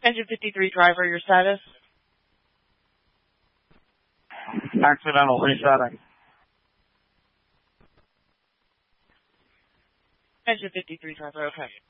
Engine 53 driver, your status? Accidental resetting. Engine 53 driver, okay.